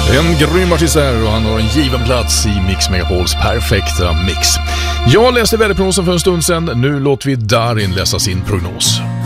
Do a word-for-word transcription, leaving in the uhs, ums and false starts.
En grym artist här och han har en given plats i Mix Megapols perfekta mix. Jag läste väderprognosen för en stund sedan. Nu låter vi Darin läsa sin prognos.